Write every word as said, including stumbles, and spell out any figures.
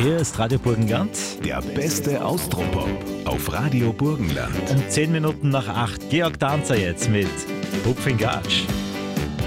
Hier ist Radio Burgenland. Der beste Austropop auf Radio Burgenland. Um zehn Minuten nach acht. Georg Danzer jetzt mit Hupf in Gatsch.